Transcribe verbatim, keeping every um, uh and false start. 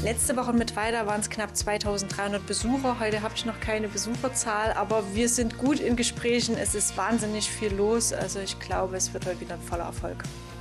Letzte Woche mit weiter waren es knapp zweitausenddreihundert Besucher. Heute habe ich noch keine Besucherzahl, aber wir sind gut in Gesprächen. Es ist wahnsinnig viel los. Also ich glaube, es wird heute wieder ein voller Erfolg.